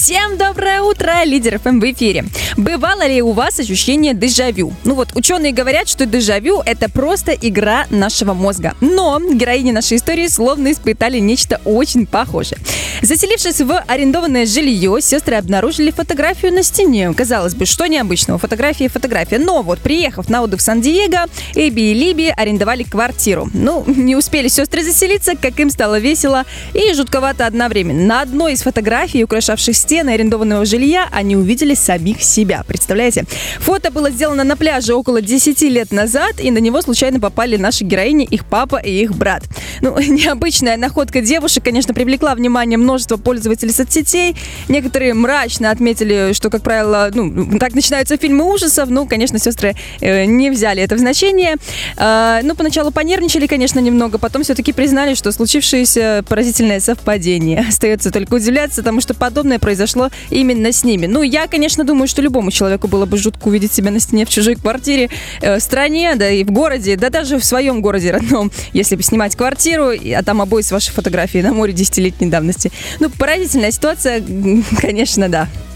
Всем доброе утро, Лидер ФМ в эфире. Бывало ли у вас ощущение дежавю? Ученые говорят, что дежавю — это просто игра нашего мозга. Но героини нашей истории словно испытали нечто очень похожее. Заселившись в арендованное жилье, сестры обнаружили фотографию на стене. Казалось бы, что необычного? Фотография. Но приехав на отдых в Сан-Диего, Эбби и Либи арендовали квартиру. Не успели сестры заселиться, как им стало весело и жутковато одновременно. На одной из фотографий, украшавших стены арендованного жилья, они увидели самих себя. Представляете? Фото было сделано на пляже около 10 лет назад, и на него случайно попали наши героини, их папа и их брат. Необычная находка девушек, конечно, привлекла внимание множества пользователей соцсетей. Некоторые мрачно отметили, что, как правило, так начинаются фильмы ужасов. Конечно, сестры не взяли это в значение. Поначалу понервничали, конечно, немного, потом все-таки признали, что случившееся поразительное совпадение. Остается только удивляться, потому что подобное произошло именно с ними. Я, конечно, думаю, что любому человеку было бы жутко увидеть себя на стене в чужой квартире, в стране, да и в городе, да даже в своем городе родном, если бы снимать квартиру, а там обои с вашей фотографией на море 10-летней давности. Поразительная ситуация, конечно, да.